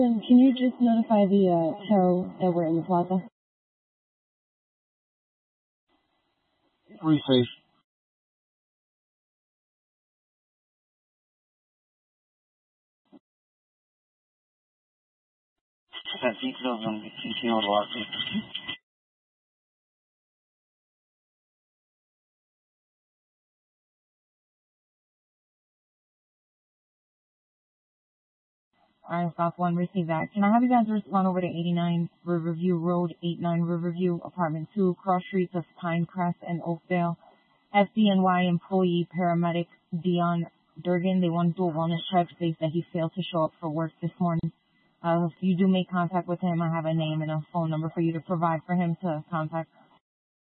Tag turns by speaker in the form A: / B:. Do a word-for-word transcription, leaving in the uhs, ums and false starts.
A: Can you just notify the uh, tow that we're in the plaza?
B: Three safe. Got details on the concealed locker.
C: Alright, South one, receive that. Can I have you guys respond over to eighty-nine Riverview Road, eighty-nine Riverview, Apartment two, cross streets of Pinecrest and Oakdale. F D N Y employee paramedic Dion Durgan, they want to do a wellness check, states that he failed to show up for work this morning. Uh, if you do make contact with him, I have a name and a phone number for you to provide for him to contact.